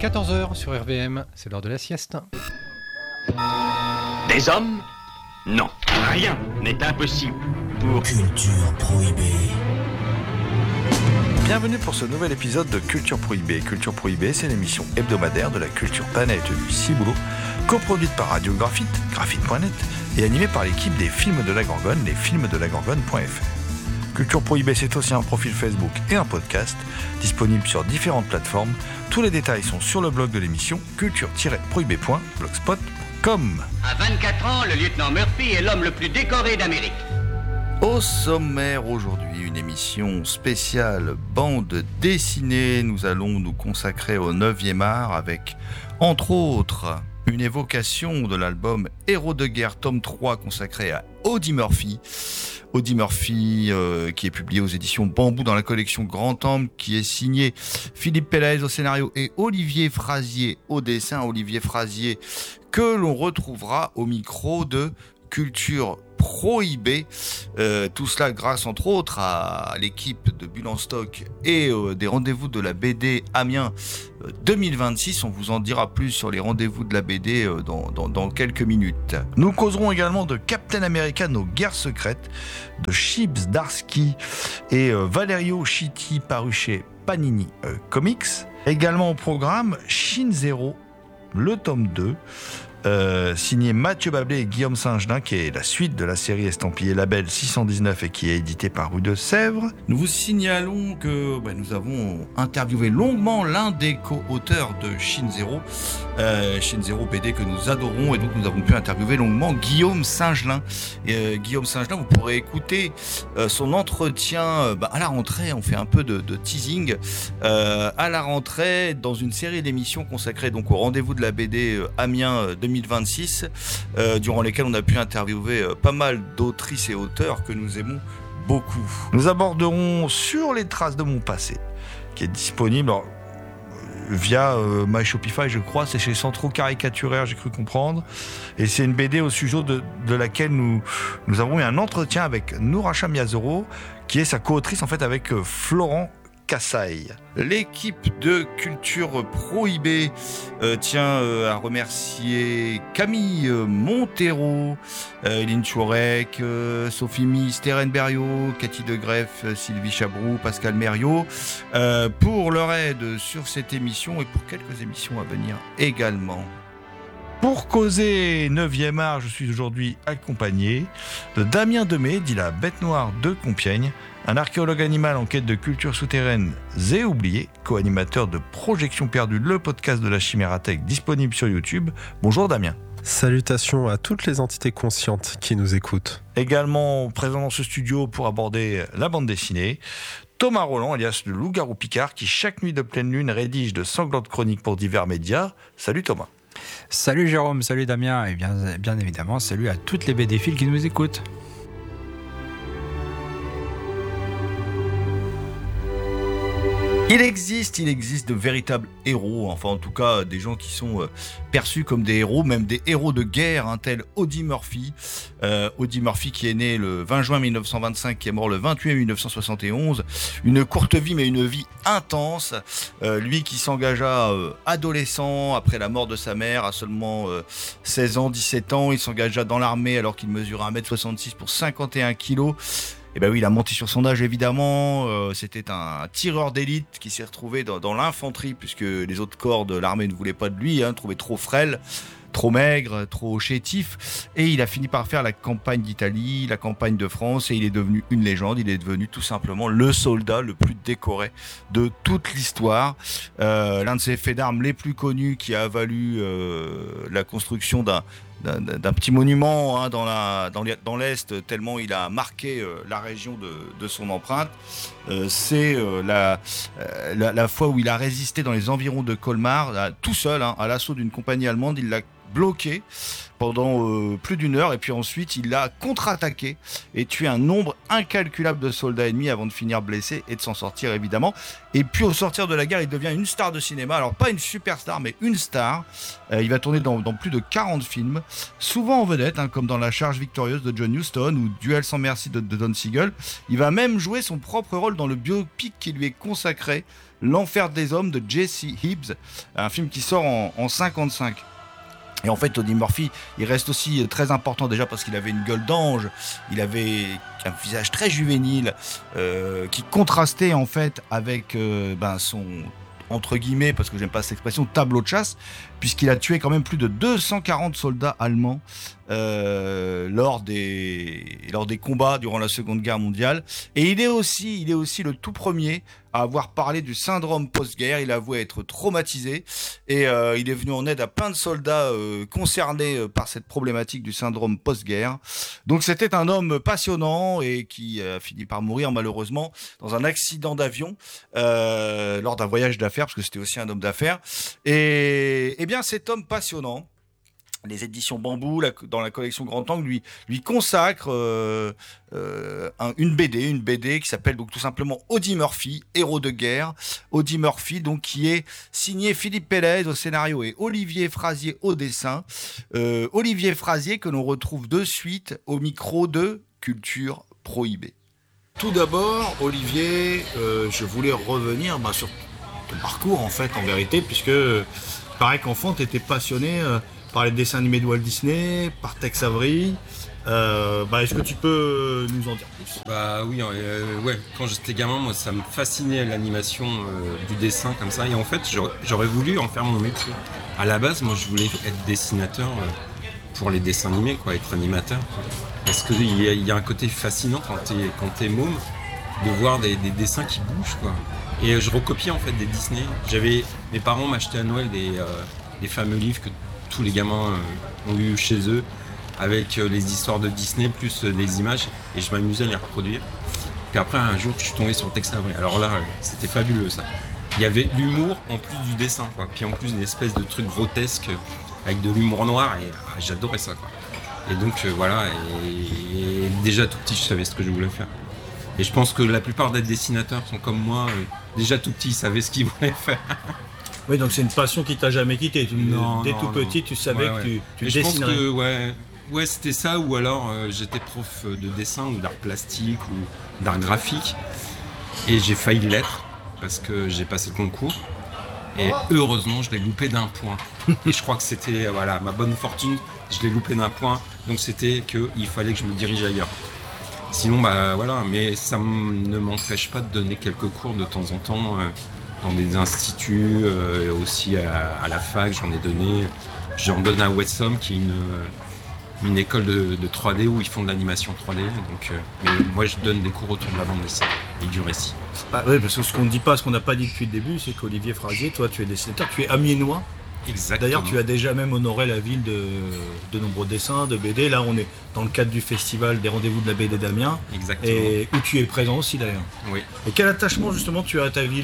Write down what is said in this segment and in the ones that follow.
14h sur RVM, c'est l'heure de la sieste. Des hommes ? Non, rien n'est impossible pour... Culture Prohibée. Bienvenue pour ce nouvel épisode de Culture Prohibée. Culture Prohibée, c'est l'émission hebdomadaire de la culture planète du Ciboulot, coproduite par Radio Graphite, graphite.net, et animée par l'équipe des Films de la Gorgone, lesfilmsdelagorgone.fr. Culture Prohibée, c'est aussi un profil Facebook et un podcast, disponible sur différentes plateformes. Tous les détails sont sur le blog de l'émission, culture-prohibée.blogspot.com. À 24 ans, le lieutenant Murphy est l'homme le plus décoré d'Amérique. Au sommaire aujourd'hui, une émission spéciale bande dessinée. Nous allons nous consacrer au 9e art avec, entre autres, une évocation de l'album Héros de guerre, tome 3, consacré à Audie Murphy. Audie Murphy, qui est publié aux éditions Bambou dans la collection Grand Angle, qui est signé Philippe Pelaez au scénario et Olivier Frazier au dessin. Olivier Frazier, que l'on retrouvera au micro de Culture Prohibée. Tout cela grâce entre autres à l'équipe de Bulle en Stock et des rendez-vous de la BD Amiens 2026. On vous en dira plus sur les rendez-vous de la BD dans quelques minutes. Nous causerons également de Captain America, nos guerres secrètes, de Chips Darsky et Valerio Chitti, paru chez Panini Comics. Également au programme Shin Zero, le tome 2, signé Mathieu Bablé et Guillaume Singelin, qui est la suite de la série estampillée Label 619 et qui est édité par Rue de Sèvres. Nous vous signalons que nous avons interviewé longuement l'un des co-auteurs de Shin Zero, BD que nous adorons, et donc nous avons pu interviewer longuement Guillaume Singelin. Guillaume Singelin, vous pourrez écouter son entretien à la rentrée. On fait un peu de teasing à la rentrée dans une série d'émissions consacrées donc au rendez-vous de la BD Amiens 2026, durant lesquels on a pu interviewer pas mal d'autrices et auteurs que nous aimons beaucoup. Nous aborderons Sur les traces de mon passé, qui est disponible via My Shopify, je crois. C'est chez Centro Caricaturaire, j'ai cru comprendre. Et c'est une BD au sujet de laquelle nous avons eu un entretien avec Nouracha Miazoro, qui est sa co-autrice en fait avec Florent Cassaille. L'équipe de Culture Prohibée tient à remercier Camille Montero, Lynn Chourec, Sophie Mies, Thérène Berriot, Cathy Degreff, Sylvie Chabrou, Pascal Mériot pour leur aide sur cette émission et pour quelques émissions à venir également. Pour causer 9e art, je suis aujourd'hui accompagné de Damien Demey, dit la bête noire de Compiègne, un archéologue animal en quête de cultures souterraines et oubliées, co-animateur de Projection Perdue, le podcast de la Chimérathèque disponible sur YouTube. Bonjour Damien. Salutations à toutes les entités conscientes qui nous écoutent. Également présent dans ce studio pour aborder la bande dessinée, Thomas Roland, alias le loup-garou Picard, qui chaque nuit de pleine lune rédige de sanglantes chroniques pour divers médias. Salut Thomas. Salut Jérôme, salut Damien, et bien évidemment, salut à toutes les BD-philes qui nous écoutent. Il existe de véritables héros, enfin en tout cas des gens qui sont perçus comme des héros, même des héros de guerre, tels Audie Murphy. Audie Murphy qui est né le 20 juin 1925, qui est mort le 28 mai 1971. Une courte vie mais une vie intense. Lui qui s'engagea adolescent après la mort de sa mère à seulement 16 ans, 17 ans. Il s'engagea dans l'armée alors qu'il mesurait 1m66 pour 51 kilos. Et ben oui, il a menti sur son âge évidemment. C'était un tireur d'élite qui s'est retrouvé dans l'infanterie puisque les autres corps de l'armée ne voulaient pas de lui, trouvaient trop frêle, trop maigre, trop chétif. Et il a fini par faire la campagne d'Italie, la campagne de France, et il est devenu une légende. Il est devenu tout simplement le soldat le plus décoré de toute l'histoire. L'un de ses faits d'armes les plus connus qui a valu la construction d'un petit monument dans l'Est, tellement il a marqué la région de son empreinte. C'est la fois où il a résisté dans les environs de Colmar, tout seul, à l'assaut d'une compagnie allemande. Il l'a bloqué pendant plus d'une heure, et puis ensuite il a contre-attaqué et tué un nombre incalculable de soldats ennemis avant de finir blessé et de s'en sortir évidemment. Et puis au sortir de la guerre, il devient une star de cinéma, alors pas une superstar mais une star. Il va tourner dans plus de 40 films, souvent en vedette, comme dans La Charge victorieuse de John Huston ou Duel sans merci de Don Siegel. Il va même jouer son propre rôle dans le biopic qui lui est consacré, L'Enfer des hommes de Jesse Hibbs, un film qui sort en 55. Et en fait, Eddie Murphy, il reste aussi très important déjà parce qu'il avait une gueule d'ange, il avait un visage très juvénile qui contrastait en fait avec son, entre guillemets, parce que j'aime pas cette expression, tableau de chasse, puisqu'il a tué quand même plus de 240 soldats allemands lors des combats durant la Seconde Guerre mondiale. Et il est aussi le tout premier à avoir parlé du syndrome post-guerre. Il avoue être traumatisé et il est venu en aide à plein de soldats concernés par cette problématique du syndrome post-guerre. Donc c'était un homme passionnant et qui a fini par mourir malheureusement dans un accident d'avion lors d'un voyage d'affaires, parce que c'était aussi un homme d'affaires. Et bien cet homme passionnant, les éditions Bambou, dans la collection Grand Angle, lui consacre une BD qui s'appelle donc tout simplement Audie Murphy, héros de guerre. Audie Murphy, donc qui est signé Philippe Pélez au scénario et Olivier Frazier au dessin. Olivier Frazier que l'on retrouve de suite au micro de Culture Prohibée. Tout d'abord, Olivier, je voulais revenir sur ton parcours en fait, en vérité, puisque il paraît qu'enfant tu étais passionné par les dessins animés de Walt Disney, par Tex Avery. Est-ce que tu peux nous en dire plus ? Oui, ouais. Quand j'étais gamin, moi, ça me fascinait l'animation du dessin comme ça. Et en fait, j'aurais voulu en faire mon métier. À la base, moi, je voulais être dessinateur pour les dessins animés, quoi, être animateur. Parce qu'il y a un côté fascinant quand t'es môme de voir des dessins qui bougent, quoi. Et je recopiais en fait des Disney. Mes parents m'achetaient à Noël des fameux livres que tous les gamins ont eu chez eux, avec les histoires de Disney plus des images, et je m'amusais à les reproduire. Puis après, un jour, je suis tombé sur Tex Avery. Alors là, c'était fabuleux, ça. Il y avait l'humour en plus du dessin, quoi. Puis en plus, une espèce de truc grotesque avec de l'humour noir, et j'adorais ça, quoi. Et donc, voilà, et déjà tout petit, je savais ce que je voulais faire. Et je pense que la plupart des dessinateurs sont comme moi, déjà tout petit, ils savaient ce qu'ils voulaient faire. Oui, donc c'est une passion qui t'a jamais quitté. Dès tout petit, tu savais que tu dessinerais. Je pense que c'était ça, ou alors j'étais prof de dessin ou d'art plastique ou d'art graphique. Et j'ai failli l'être parce que j'ai passé le concours. Et heureusement, je l'ai loupé d'un point. Et je crois que c'était ma bonne fortune, je l'ai loupé d'un point. Donc c'était qu'il fallait que je me dirige ailleurs. Sinon, mais ça ne m'empêche pas de donner quelques cours de temps en temps. Dans des instituts, aussi à la fac, j'en ai donné. J'en donne à Wessom, qui est une école de 3D où ils font de l'animation 3D. Donc, mais moi, je donne des cours autour de la bande dessinée et du récit. Oui, parce que ce qu'on n'a pas dit depuis le début, c'est qu'Olivier Frazier, toi, tu es dessinateur, tu es amiénois. Exactement. D'ailleurs, tu as déjà même honoré la ville de nombreux dessins, de BD. Là, on est dans le cadre du festival des rendez-vous de la BD d'Amiens. Exactement. Et où tu es présent aussi, d'ailleurs. Oui. Et quel attachement, justement, tu as à ta ville ?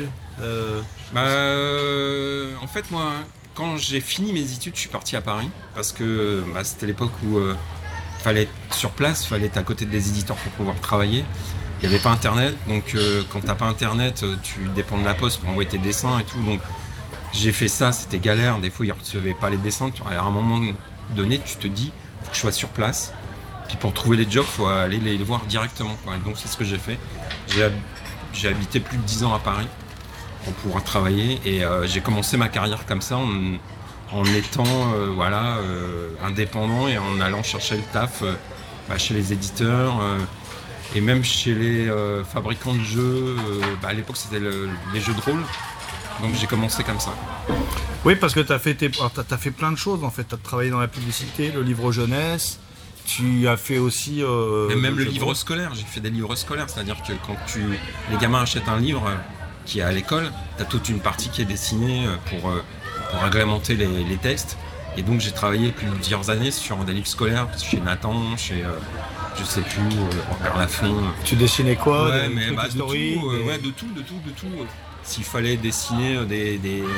En fait, moi, quand j'ai fini mes études, je suis parti à Paris parce que c'était l'époque où fallait être sur place, fallait être à côté des éditeurs pour pouvoir travailler. Il n'y avait pas Internet, donc quand t'as pas Internet, tu dépends de la poste pour envoyer tes dessins et tout. Donc j'ai fait ça, c'était galère. Des fois, ils ne recevaient pas les dessins. À un moment donné, tu te dis, faut que je sois sur place. Puis pour trouver les jobs, il faut aller les voir directement, quoi. Et donc c'est ce que j'ai fait. J'ai habité plus de 10 ans à Paris pour pouvoir travailler et j'ai commencé ma carrière comme ça en étant indépendant et en allant chercher le taf chez les éditeurs et même chez les fabricants de jeux. À l'époque, c'était les jeux de rôle. Donc j'ai commencé comme ça. Oui, parce que tu as fait plein de choses en fait. Tu as travaillé dans la publicité, le livre jeunesse. Tu as fait aussi... même le livre scolaire, j'ai fait des livres scolaires, c'est-à-dire que quand les gamins achètent un livre qui est à l'école, tu as toute une partie qui est dessinée pour agrémenter les textes. Et donc j'ai travaillé plusieurs années sur des livres scolaires, chez Nathan, chez, je sais plus, Robert Laffont. Tu dessinais quoi? De tout. S'il fallait dessiner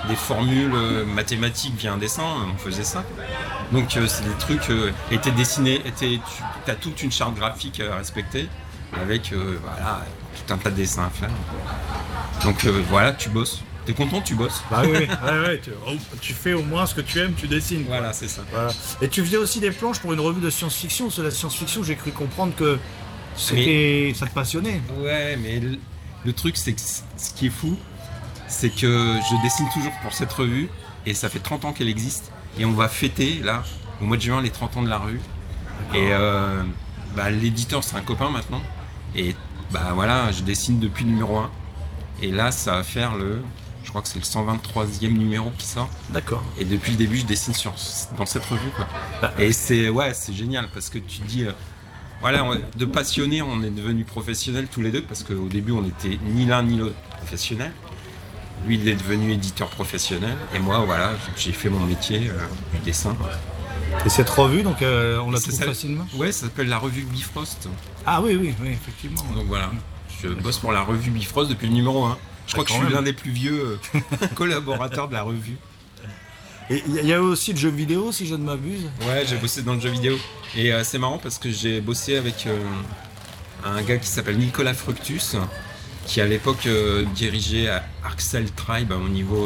des formules mathématiques via un dessin, on faisait ça. Donc c'est des trucs, et t'es dessiné, t'as toute une charte graphique à respecter, avec voilà, tout un tas de dessins à faire. Donc voilà, tu bosses. T'es content, tu bosses. Bah oui, tu fais au moins ce que tu aimes, tu dessines. Quoi. Voilà, c'est ça. Voilà. Et tu faisais aussi des planches pour une revue de science-fiction. C'est la science-fiction, j'ai cru comprendre que ça te passionnait. Ouais, mais le truc, c'est que ce qui est fou, c'est que je dessine toujours pour cette revue, et ça fait 30 ans qu'elle existe, et on va fêter, là, au mois de juin, les 30 ans de la revue. Et l'éditeur, c'est un copain maintenant, et voilà, je dessine depuis le numéro 1, et là, ça va faire je crois que c'est le 123e numéro qui sort. D'accord. Et depuis le début, je dessine dans cette revue, quoi. Et c'est génial, parce que tu te dis... voilà, de passionnés, on est devenus professionnels tous les deux, parce qu'au début, on n'était ni l'un ni l'autre professionnels. Lui, il est devenu éditeur professionnel, et moi, voilà, j'ai fait mon métier du dessin. Et cette revue, donc, on la trouve facilement ? Ouais, ça s'appelle la revue Bifrost. Ah oui, effectivement. Donc voilà, je bosse pour la revue Bifrost depuis le numéro 1. Je crois que je suis l'un des plus vieux collaborateurs de la revue. Et il y a aussi le jeu vidéo, si je ne m'abuse. Ouais, j'ai bossé dans le jeu vidéo. Et c'est marrant parce que j'ai bossé avec un gars qui s'appelle Nicolas Fructus, qui à l'époque dirigeait Arcel Tribe au niveau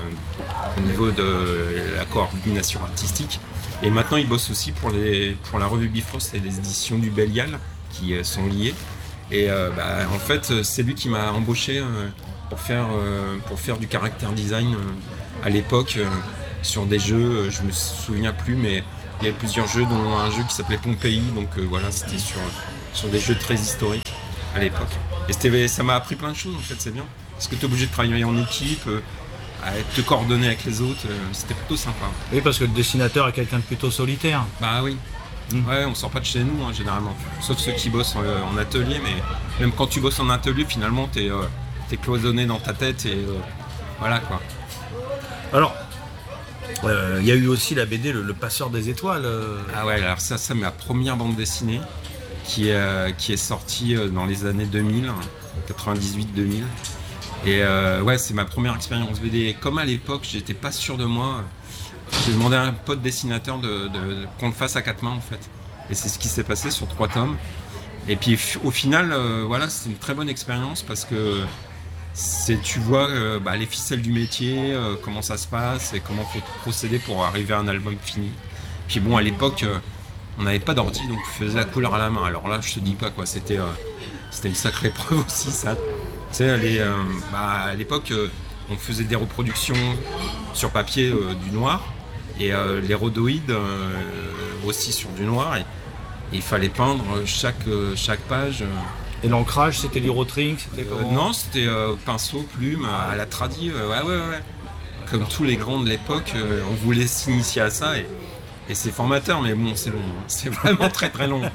de la coordination artistique. Et maintenant, il bosse aussi pour la revue Bifrost et les éditions du Bélial qui sont liées. Et en fait, c'est lui qui m'a embauché pour faire du character design à l'époque sur des jeux, je me souviens plus, mais il y avait plusieurs jeux, dont un jeu qui s'appelait Pompéi, donc voilà, c'était sur des jeux très historiques à l'époque. Et ça m'a appris plein de choses en fait, c'est bien. Parce que tu es obligé de travailler en équipe, à te coordonner avec les autres, c'était plutôt sympa. Oui, parce que le dessinateur est quelqu'un de plutôt solitaire. Bah oui. Ouais, on sort pas de chez nous généralement, sauf ceux qui bossent en atelier, mais même quand tu bosses en atelier, finalement t'es cloisonné dans ta tête et voilà quoi. Alors, il y a eu aussi la BD Le Passeur des Étoiles. Ah ouais, alors ça c'est ma première bande dessinée qui est sortie dans les années 2000, 98-2000. Et ouais, c'est ma première expérience BD. Et comme à l'époque, j'étais pas sûr de moi, j'ai demandé à un pote dessinateur qu'on le fasse à 4 mains en fait. Et c'est ce qui s'est passé sur 3 tomes. Et puis au final, voilà, c'est une très bonne expérience parce que tu vois les ficelles du métier, comment ça se passe et comment faut procéder pour arriver à un album fini. Puis bon, à l'époque, on n'avait pas d'ordi, donc on faisait la couleur à la main. Alors là, je te dis pas quoi, c'était une sacrée preuve aussi ça. Tu sais, à l'époque, on faisait des reproductions sur papier du noir et les rhodoïdes aussi sur du noir. Et il fallait peindre chaque page. Et l'ancrage, c'était l'Eurotring, c'était comment Non, c'était pinceau, plume, à la tradi. Ouais. Comme tous les grands de l'époque, on voulait s'initier à ça. Et c'est formateur, mais bon, c'est long. C'est vraiment très très long.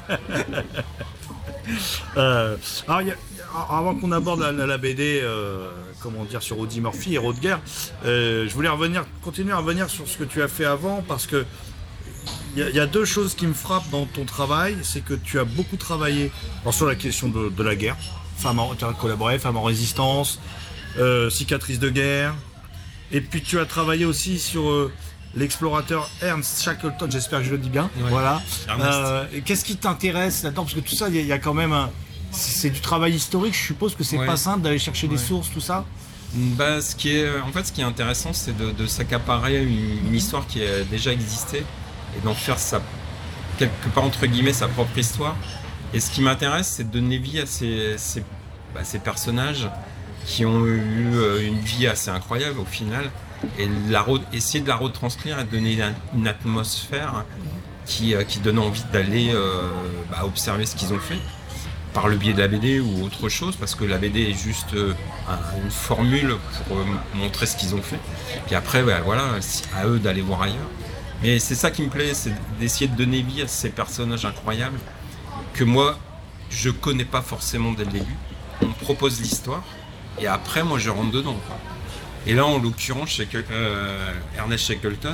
Alors, avant qu'on aborde la BD, sur Audie Murphy, Héros de guerre, je voulais continuer à revenir sur ce que tu as fait avant, parce que il y a 2 choses qui me frappent dans ton travail, c'est que tu as beaucoup travaillé sur la question de la guerre. Tu as collaboré, Femmes en résistance, Cicatrices de guerre, et puis tu as travaillé aussi sur l'explorateur Ernst Shackleton, j'espère que je le dis bien. Ouais. Voilà. Qu'est-ce qui t'intéresse là-dedans? Parce que tout ça, il y a quand même c'est du travail historique, je suppose que c'est pas simple d'aller chercher des sources, tout ça. Ce qui est intéressant, c'est de s'accaparer une histoire qui a déjà existé et d'en faire quelque part entre guillemets sa propre histoire. Et ce qui m'intéresse, c'est de donner vie à ces personnages qui ont eu une vie assez incroyable au final, et essayer de la retranscrire et de donner une atmosphère qui donne envie d'aller observer ce qu'ils ont fait par le biais de la BD ou autre chose, parce que la BD est juste une formule pour montrer ce qu'ils ont fait. Puis après, à eux d'aller voir ailleurs. Mais c'est ça qui me plaît, c'est d'essayer de donner vie à ces personnages incroyables que moi, je connais pas forcément dès le début. On me propose l'histoire et après, moi, je rentre dedans, quoi. Et là, en l'occurrence, Ernest Shackleton,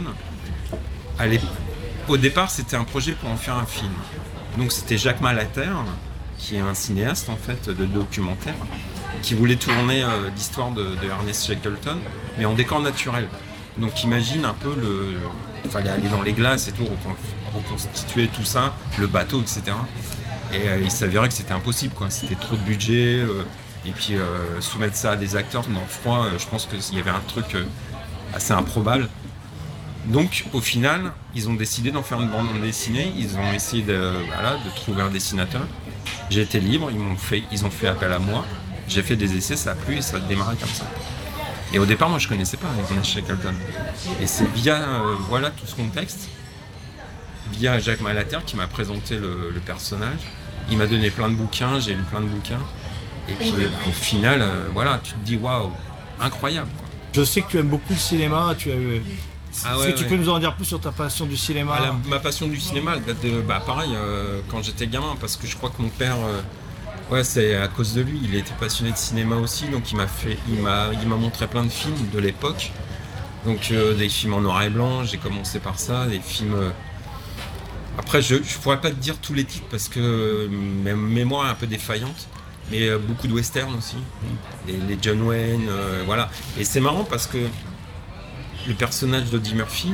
au départ, c'était un projet pour en faire un film. Donc, c'était Jacques Malater, qui est un cinéaste, en fait, de documentaire, qui voulait tourner l'histoire de Ernest Shackleton, mais en décor naturel. Donc imagine un peu il fallait aller dans les glaces et tout, reconstituer tout ça, le bateau, etc. Et il s'avérait que c'était impossible, quoi. C'était trop de budget. Et puis soumettre ça à des acteurs dans le froid, je pense qu'il y avait un truc assez improbable. Donc au final, ils ont décidé d'en faire une bande dessinée. Ils ont essayé de trouver un dessinateur. J'ai été libre, ils ont fait appel à moi. J'ai fait des essais, ça a plu et ça a démarré comme ça. Et au départ, moi je connaissais pas Ernest Shackleton. Et c'est via tout ce contexte, via Jacques Malater qui m'a présenté le personnage. Il m'a donné plein de bouquins, j'ai lu plein de bouquins. Et puis au final, tu te dis waouh, incroyable, quoi. Je sais que tu aimes beaucoup le cinéma. Tu peux nous en dire plus sur ta passion du cinéma? Ma passion du cinéma, elle date de pareil, quand j'étais gamin, parce que je crois que mon père, c'est à cause de lui, il était passionné de cinéma aussi, donc il m'a montré plein de films de l'époque. Donc des films en noir et blanc, j'ai commencé par ça, des films. Après, je pourrais pas te dire tous les titres parce que ma mémoire est un peu défaillante. Mais beaucoup de westerns aussi, les John Wayne, voilà. Et c'est marrant parce que le personnage d'Eddie Murphy,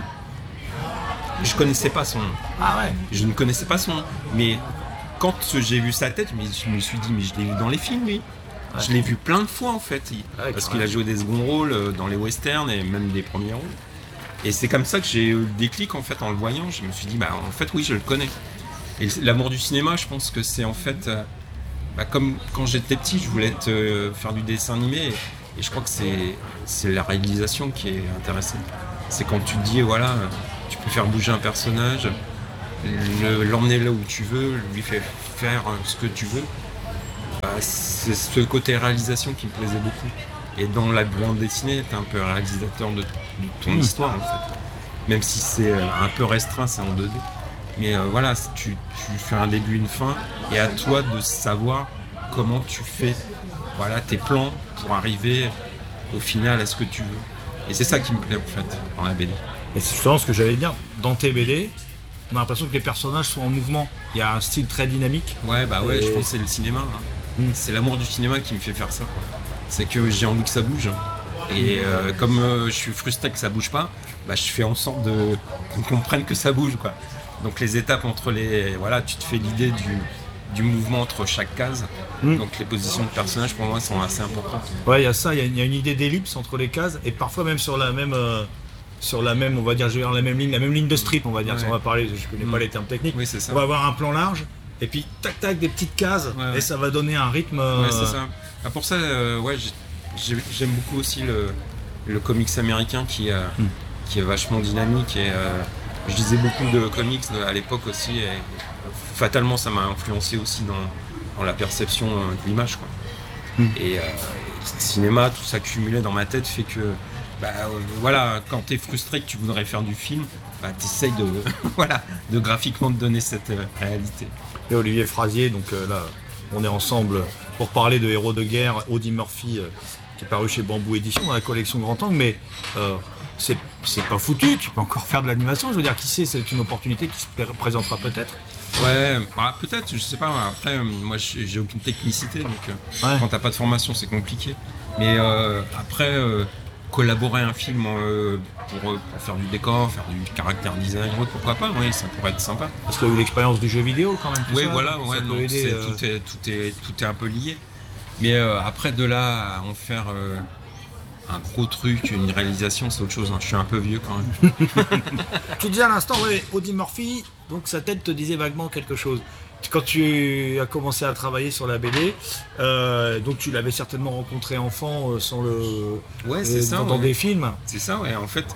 je connaissais pas son nom. Ah ouais. Je ne connaissais pas son nom. Mais quand j'ai vu sa tête, je me suis dit, mais je l'ai vu dans les films, lui. Ouais. Je l'ai vu plein de fois en fait. Parce qu'il a joué des seconds rôles dans les westerns et même des premiers rôles. Et c'est comme ça que j'ai eu le déclic en fait en le voyant. Je me suis dit, en fait, oui, je le connais. Et l'amour du cinéma, je pense que c'est en fait. Comme quand j'étais petit, je voulais faire du dessin animé et je crois que c'est la réalisation qui est intéressante. C'est quand tu te dis, tu peux faire bouger un personnage, l'emmener là où tu veux, lui faire ce que tu veux. C'est ce côté réalisation qui me plaisait beaucoup. Et dans la bande dessinée, tu es un peu réalisateur de ton histoire en fait. Même si c'est un peu restreint, c'est en 2D. Mais tu fais un début, une fin, et à toi de savoir comment tu fais tes plans pour arriver au final à ce que tu veux. Et c'est ça qui me plaît en fait dans la BD. Et c'est justement ce que j'allais dire. Dans tes BD, on a l'impression que les personnages sont en mouvement. Il y a un style très dynamique. Je pense que c'est le cinéma. C'est l'amour du cinéma qui me fait faire ça, quoi. C'est que j'ai envie que ça bouge. Et comme je suis frustré que ça bouge pas, je fais en sorte qu'on comprenne que ça bouge, quoi. Donc les étapes entre tu te fais l'idée du mouvement entre chaque case. Donc les positions de personnages pour moi sont assez importantes. Ouais, il y a ça, il y a une idée d'ellipse entre les cases et parfois même sur la même, on va dire, la même ligne de strip, on va dire. Si on va parler, je connais pas les termes techniques. Oui, c'est ça. On va avoir un plan large et puis tac des petites cases et ça va donner un rythme. C'est ça. Pour ça, j'aime beaucoup aussi le comics américain qui est vachement dynamique et je lisais beaucoup de comics à l'époque aussi et fatalement ça m'a influencé aussi dans la perception de l'image, quoi. Et le cinéma, tout ça cumulé dans ma tête fait que quand t'es frustré que tu voudrais faire du film, t'essayes de graphiquement te donner cette réalité. Et Olivier Frazier, donc là on est ensemble pour parler de Héros de guerre, Audie Murphy qui est paru chez Bamboo Édition dans la collection Grand Angle, mais c'est pas foutu, tu peux encore faire de l'animation, je veux dire, qui sait, c'est une opportunité qui se présentera peut-être. Ouais, peut-être, je sais pas, après, moi j'ai aucune technicité, donc quand t'as pas de formation c'est compliqué. Mais après, collaborer un film pour faire du décor, faire du caractère design, pourquoi pas, oui, ça pourrait être sympa. Parce qu'il y a eu l'expérience du jeu vidéo quand même. Oui, tout est un peu lié. Mais après, de là à en faire un gros truc, une réalisation, c'est autre chose. Je suis un peu vieux quand même. Tu disais à l'instant, Audie Murphy, donc sa tête te disait vaguement quelque chose. Quand tu as commencé à travailler sur la BD, donc tu l'avais certainement rencontré enfant dans des films. C'est ça, ouais. En fait,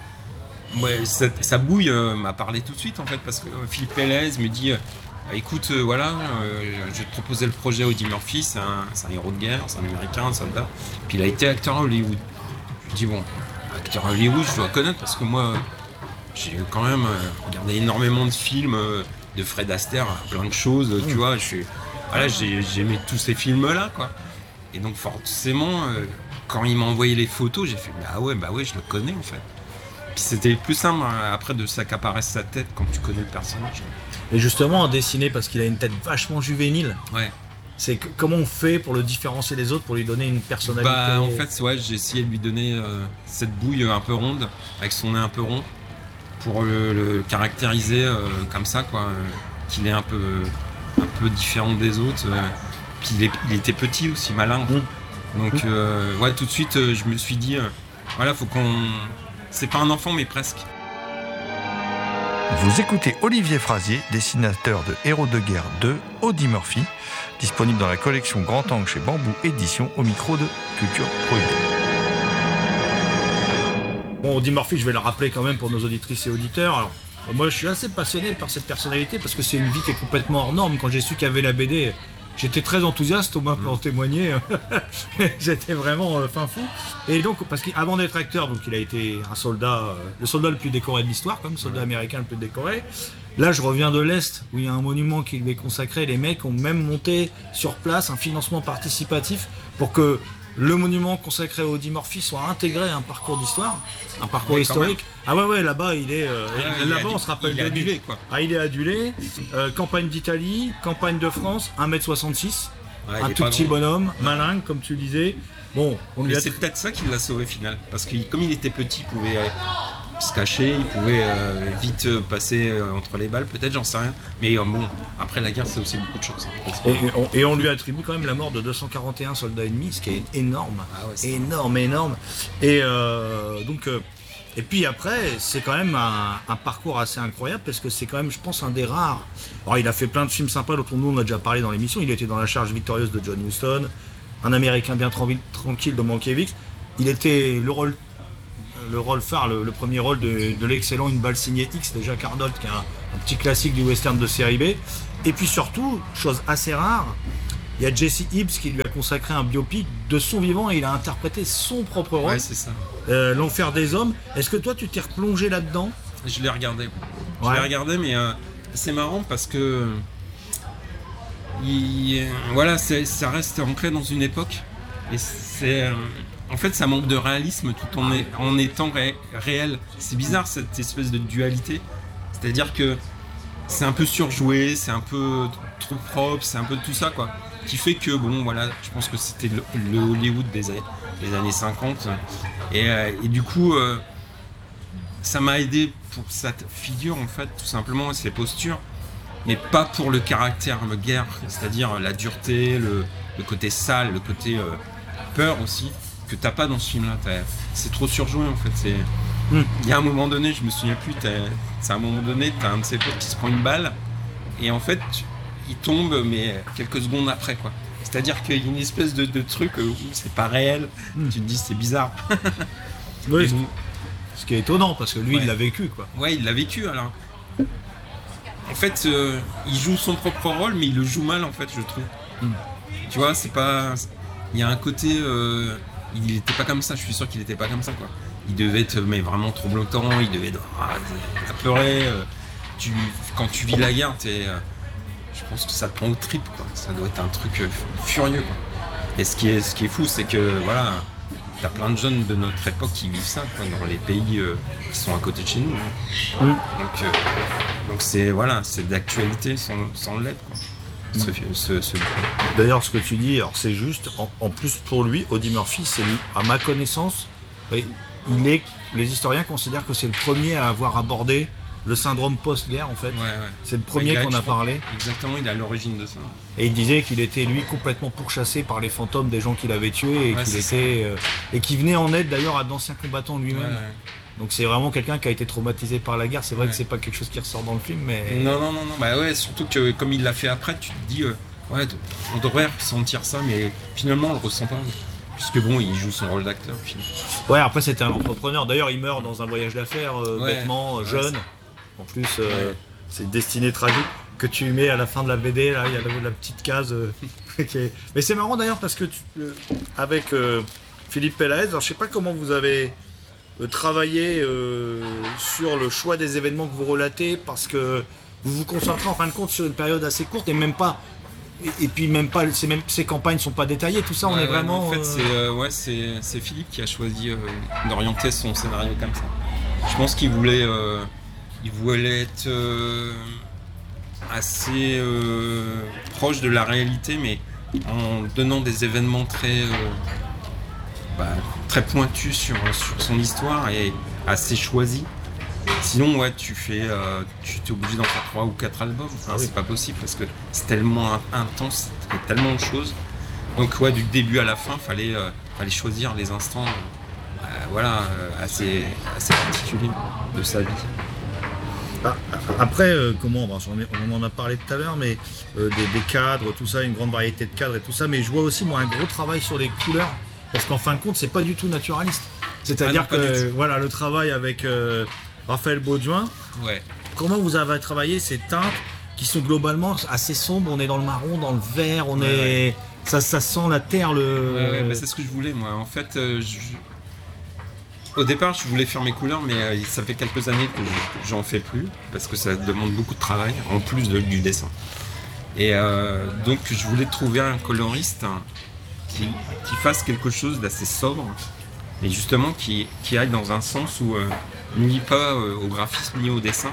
sa bouille m'a parlé tout de suite, en fait, parce que Philippe Pélez me dit écoute, je vais te proposer le projet Audie Murphy, c'est un héros de guerre, c'est un américain, un soldat. Puis il a été acteur à Hollywood. Je dis acteur à Hollywood, je dois connaître parce que moi, j'ai quand même regardé énormément de films. De Fred Astaire, plein de choses, tu vois, j'aimais tous ces films-là, quoi. Et donc forcément, quand il m'a envoyé les photos, j'ai fait je le connais en fait. Puis c'était plus simple après de s'accaparer sa tête quand tu connais le personnage. Et justement, en dessiné, parce qu'il a une tête vachement juvénile. Ouais. C'est comment on fait pour le différencier des autres, pour lui donner une personnalité. Bah en fait ouais, j'ai essayé de lui donner cette bouille un peu ronde, avec son nez un peu rond, pour le caractériser comme ça quoi, qu'il est un peu différent des autres. Puis il était petit aussi, malin. Donc ouais, tout de suite je me suis dit voilà, faut qu'on... C'est pas un enfant mais presque. Vous écoutez Olivier Frazier, dessinateur de Héros de guerre 2, Audie Murphy, disponible dans la collection Grand Angle chez Bambou Édition, au micro de Culture Prohibée. Bon, Audie Murphy, je vais le rappeler quand même pour nos auditrices et auditeurs. Alors, moi, je suis assez passionné par cette personnalité parce que c'est une vie qui est complètement hors norme. Quand j'ai su qu'il y avait la BD, j'étais très enthousiaste, au moins pour en témoigner. J'étais vraiment fin fou. Et donc, parce qu'avant d'être acteur, donc il a été un soldat, le soldat le plus décoré de l'histoire, comme soldat américain le plus décoré. Là, je reviens de l'Est, où il y a un monument qui lui est consacré. Les mecs ont même monté sur place un financement participatif pour que le monument consacré à Audie Murphy soit intégré à un parcours d'histoire, un parcours historique. Ah ouais, là-bas, il est... là-bas, on se rappelle il est adulé, quoi. Ah, il est adulé. Campagne d'Italie, campagne de France, 1m66. Ouais, un tout petit bonhomme, malin, comme tu disais. Bon, Mais c'est peut-être ça qui l'a sauvé au final. Parce que comme il était petit, il pouvait se cacher, il pouvait vite passer entre les balles, peut-être, j'en sais rien. Mais bon, après la guerre, c'est aussi beaucoup de choses. Et on lui attribue quand même la mort de 241 soldats ennemis, ce qui est énorme. Ah ouais, c'est énorme. Et donc... Et puis après, c'est quand même un parcours assez incroyable parce que c'est quand même, je pense, un des rares. Alors, il a fait plein de films sympas dont nous on a déjà parlé dans l'émission. Il était dans La Charge victorieuse de John Huston, Un Américain bien tranquille de Mankiewicz. Il était le rôle phare, le premier rôle de l'excellent Une balle signée X de Jacques Arnold, qui est un petit classique du western de série B. Et puis surtout, chose assez rare, il y a Jesse Hibbs qui lui a consacré un biopic de son vivant et il a interprété son propre rôle. Ouais, c'est ça. L'Enfer des hommes. Est-ce que toi tu t'es replongé là-dedans ? Je l'ai regardé. Ouais. Je l'ai regardé, mais c'est marrant parce que voilà, ça reste ancré dans une époque et c'est en fait ça manque de réalisme tout en étant réel. C'est bizarre cette espèce de dualité. C'est-à-dire que c'est un peu surjoué, c'est un peu trop propre, c'est un peu tout ça quoi. Qui fait que bon voilà, je pense que c'était le Hollywood des années 50 et du coup ça m'a aidé pour cette figure en fait tout simplement, ses postures, mais pas pour le caractère guerre, c'est-à-dire la dureté, le côté sale, le côté peur aussi que t'as pas dans ce film là. C'est trop surjoué en fait. Il y a un moment donné, je me souviens plus, c'est à un moment donné t'as un de ses potes qui se prend une balle et en fait il tombe mais quelques secondes après quoi. C'est-à-dire qu'il y a une espèce de truc où c'est pas réel, tu te dis c'est bizarre. Oui, ce qui est étonnant parce que lui il l'a vécu quoi. Ouais, il l'a vécu alors. En fait, il joue son propre rôle mais il le joue mal en fait, je trouve. Tu vois, c'est pas... Il y a un côté... il était pas comme ça, je suis sûr qu'il était pas comme ça quoi. Il devait être mais vraiment trop longtemps, il devait à pleurer. Quand tu vis la guerre, je pense que ça te prend aux tripes quoi. Ça doit être un truc furieux quoi. Et ce qui est fou, c'est que voilà, t'as plein de jeunes de notre époque qui vivent ça quoi, dans les pays qui sont à côté de chez nous. Donc c'est voilà, c'est d'actualité sans l'être quoi. D'ailleurs, ce que tu dis, alors c'est juste. En plus pour lui, Audie Murphy, c'est à ma connaissance, les historiens considèrent que c'est le premier à avoir abordé le syndrome post-guerre en fait. Ouais. C'est le premier qu'on a parlé. Exactement, il est à l'origine de ça. Et il disait qu'il était lui complètement pourchassé par les fantômes des gens qu'il avait tués et et qui venait en aide d'ailleurs à d'anciens combattants lui-même. Ouais. Donc c'est vraiment quelqu'un qui a été traumatisé par la guerre. C'est vrai que c'est pas quelque chose qui ressort dans le film, mais non. Bah ouais, surtout que comme il l'a fait après, tu te dis on devrait ressentir ça, mais finalement on le ressent pas. Puisque bon, il joue son rôle d'acteur. Ouais, après c'était un entrepreneur. D'ailleurs, il meurt dans un voyage d'affaires, bêtement, jeune. En plus, c'est une destinée tragique que tu mets à la fin de la BD. Là, il y a la petite case. Mais c'est marrant d'ailleurs parce que avec Philippe Pelaez, alors je sais pas comment vous avez travaillé sur le choix des événements que vous relatez, parce que vous vous concentrez en fin de compte sur une période assez courte et même pas. Et puis même pas, ces campagnes sont pas détaillées, tout ça, on est vraiment... En fait, c'est Philippe qui a choisi d'orienter son scénario comme ça. Je pense qu'il voulait être assez proche de la réalité, mais en donnant des événements très pointus sur son histoire et assez choisis. Sinon, ouais, tu es obligé d'en faire 3 ou 4 albums. Enfin, c'est pas possible parce que c'est tellement intense, il y a tellement de choses. Donc, ouais, du début à la fin, fallait choisir les instants, assez particuliers de sa vie. Après, on en a parlé tout à l'heure, mais des cadres, tout ça, une grande variété de cadres et tout ça, mais je vois aussi moi un gros travail sur les couleurs, parce qu'en fin de compte, c'est pas du tout naturaliste. C'est-à-dire que voilà, le travail avec Raphaël Beauduin, ouais. Comment vous avez travaillé ces teintes qui sont globalement assez sombres, on est dans le marron, dans le vert, ça sent la terre, c'est ce que je voulais moi. En fait, au départ, je voulais faire mes couleurs, mais ça fait quelques années que j'en fais plus, parce que ça demande beaucoup de travail, en plus du dessin. Et donc, je voulais trouver un coloriste qui fasse quelque chose d'assez sobre, et justement qui aille dans un sens où ni pas au graphisme ni au dessin,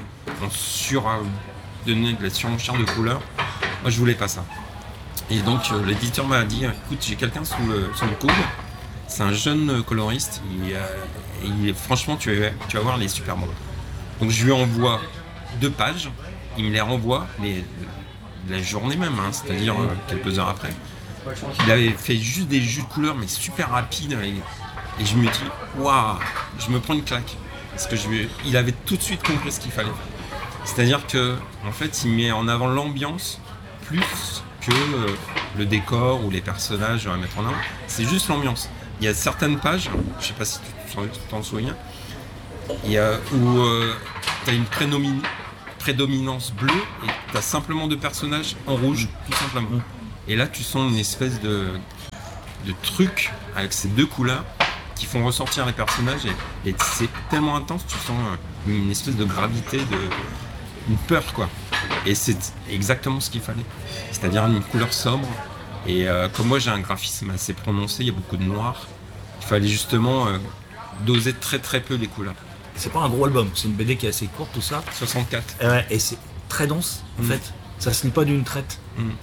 donner de la surenchère de couleurs. Moi, je voulais pas ça. Et donc, l'éditeur m'a dit, écoute, j'ai quelqu'un sous le coude. C'est un jeune coloriste, franchement tu vas voir, il est super bon. Donc je lui envoie 2 pages, il me les renvoie, mais la journée même, c'est-à-dire quelques heures après. Il avait fait juste des jus de couleurs, mais super rapides, et je me dis, waouh, je me prends une claque. Parce que il avait tout de suite compris ce qu'il fallait. C'est-à-dire que, en fait, il met en avant l'ambiance plus que le décor ou les personnages à mettre en avant. C'est juste l'ambiance. Il y a certaines pages, je sais pas si tu t'en souviens, où tu as une prédominance bleue et tu as simplement 2 personnages en rouge, tout simplement. Et là, tu sens une espèce de truc avec ces 2 couleurs qui font ressortir les personnages et c'est tellement intense, tu sens une espèce de gravité, une peur, quoi. Et c'est exactement ce qu'il fallait. C'est-à-dire une couleur sobre. Et comme moi j'ai un graphisme assez prononcé, il y a beaucoup de noir, il fallait justement doser très très peu les couleurs. C'est pas un gros album, c'est une BD qui est assez courte, tout ça. 64. Et c'est très dense en fait, ça se lit pas d'une traite.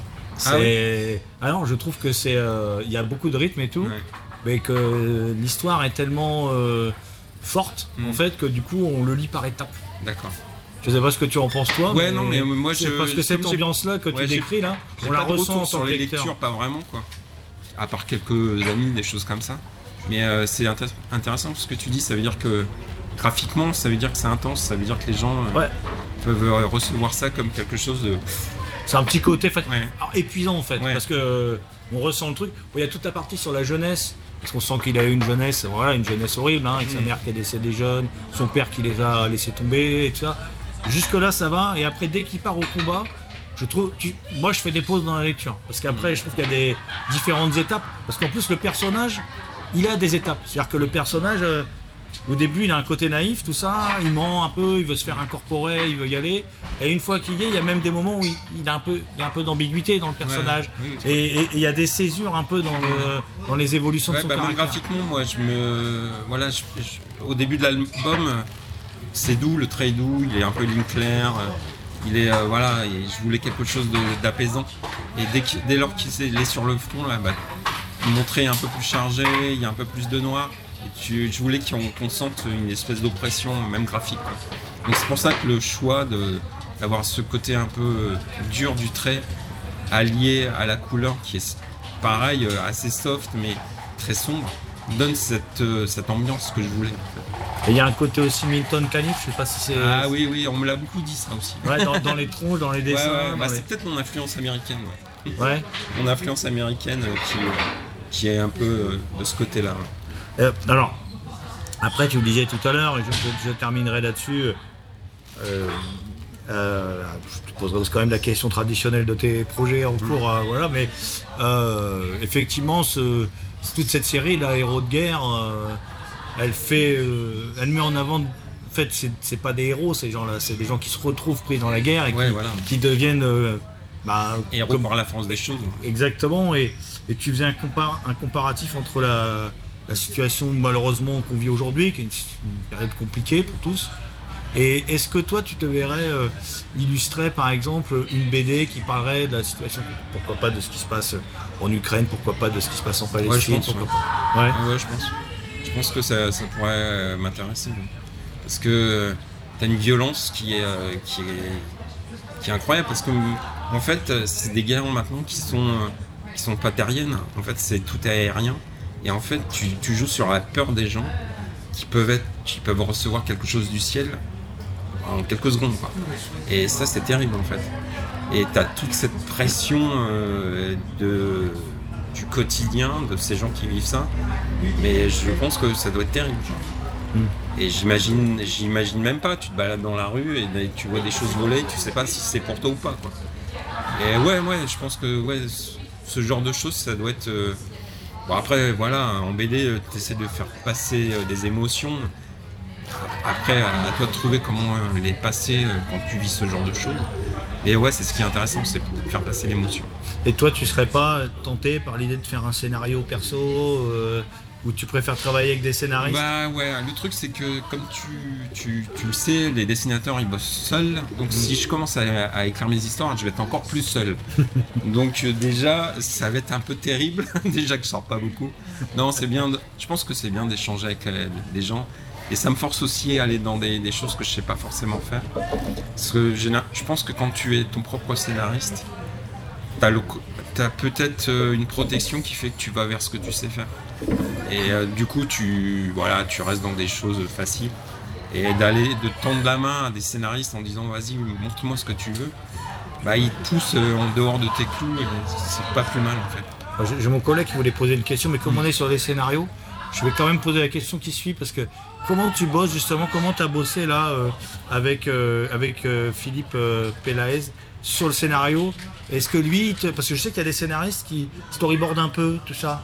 Alors je trouve que c'est, il y a beaucoup de rythme et tout, mais que l'histoire est tellement forte en fait que du coup on le lit par étapes. D'accord. Je sais pas ce que tu en penses toi. Ouais, non, mais moi parce que cette ambiance-là que tu décris là, on la ressent sur les lectures, pas vraiment quoi. À part quelques amis, des choses comme ça. Mais c'est intéressant ce que tu dis. Ça veut dire que graphiquement, ça veut dire que c'est intense. Ça veut dire que les gens peuvent recevoir ça comme quelque chose de. C'est un petit côté épuisant en fait, parce que on ressent le truc. Il y a toute la partie sur la jeunesse. Parce qu'on sent qu'il a eu une jeunesse horrible, avec sa mère qui est décédée jeune, son père qui les a laissés tomber et tout ça. Jusque là ça va, et après dès qu'il part au combat, je trouve, moi je fais des pauses dans la lecture, parce qu'après je trouve qu'il y a des différentes étapes, parce qu'en plus le personnage, il a des étapes, c'est-à-dire que le personnage, au début il a un côté naïf, tout ça, il ment un peu, il veut se faire incorporer, il veut y aller, et une fois qu'il y est, il y a même des moments où il y a un peu d'ambiguïté dans le personnage, et il y a des césures un peu dans les évolutions de son caractère. Graphiquement, moi au début de l'album, c'est doux, le trait est doux, il est un peu ligne claire, et je voulais quelque chose d'apaisant. Et dès lors qu'il est sur le front, là, montrer un peu plus chargé, il y a un peu plus de noir. Et je voulais qu'on sente une espèce d'oppression, même graphique, quoi. Donc c'est pour ça que le choix d'avoir ce côté un peu dur du trait, allié à la couleur qui est pareil, assez soft, mais très sombre, donne cette ambiance que je voulais. Et il y a un côté aussi Milton Caniff, je sais pas si c'est... Ah oui, on me l'a beaucoup dit ça aussi. Ouais, dans les troncs, dans les dessins. C'est peut-être mon influence américaine. Ouais. Mon influence américaine qui est un peu de ce côté-là. Alors, après tu le disais tout à l'heure, et je terminerai là-dessus. Je te poserai quand même la question traditionnelle de tes projets en cours, mais effectivement, toute cette série, là, Héros de guerre, elle met en avant. En fait, c'est pas des héros ces gens-là, c'est des gens qui se retrouvent pris dans la guerre et qui deviennent héros par la force des choses. Exactement, et tu faisais un comparatif entre la situation malheureusement qu'on vit aujourd'hui, qui est une période compliquée pour tous, Et est-ce que toi, tu te verrais illustrer, par exemple, une BD qui parlerait de la situation, pourquoi pas de ce qui se passe en Ukraine, pourquoi pas de ce qui se passe en Palestine, Ouais, je pense, pourquoi ouais. pas. Ouais. Ouais, je pense. Je pense que ça pourrait m'intéresser. Ouais. Parce que t'as une violence qui est incroyable. Parce que, en fait, c'est des guerres maintenant qui sont pas terriennes. En fait, c'est tout aérien. Et en fait, tu joues sur la peur des gens qui peuvent recevoir quelque chose du ciel en quelques secondes, quoi. Et ça, c'est terrible, en fait. Et t'as toute cette pression du quotidien de ces gens qui vivent ça. Mais je pense que ça doit être terrible. Et j'imagine même pas. Tu te balades dans la rue et tu vois des choses voler, tu sais pas si c'est pour toi ou pas, quoi. Et ouais, je pense que ce genre de choses, ça doit être. Bon, après, voilà, en BD, tu essaies de faire passer des émotions. Après, à toi de trouver comment les passer quand tu vis ce genre de choses. Et ouais, c'est ce qui est intéressant, c'est de faire passer l'émotion. Et toi, tu serais pas tenté par l'idée de faire un scénario perso ou tu préfères travailler avec des scénaristes? Bah ouais, le truc c'est que comme tu le sais, les dessinateurs ils bossent seuls. Donc si je commence à écrire mes histoires, je vais être encore plus seul. Donc déjà, ça va être un peu terrible. Déjà que je sors pas beaucoup. Non, c'est bien. Je pense que c'est bien d'échanger avec des gens. Et ça me force aussi à aller dans des choses que je sais pas forcément faire. Parce que je pense que quand tu es ton propre scénariste, t'as peut-être une protection qui fait que tu vas vers ce que tu sais faire. Et du coup, tu restes dans des choses faciles. Et de tendre la main à des scénaristes en disant vas-y, montre-moi ce que tu veux, bah ils te poussent en dehors de tes clous et c'est pas plus mal en fait. J'ai mon collègue qui voulait poser une question, mais comme on est sur les scénarios, je vais quand même poser la question qui suit parce que comment tu bosses justement, comment tu as bossé là avec Philippe Pelaez sur le scénario? Est-ce que lui, parce que je sais qu'il y a des scénaristes qui storyboardent un peu tout ça.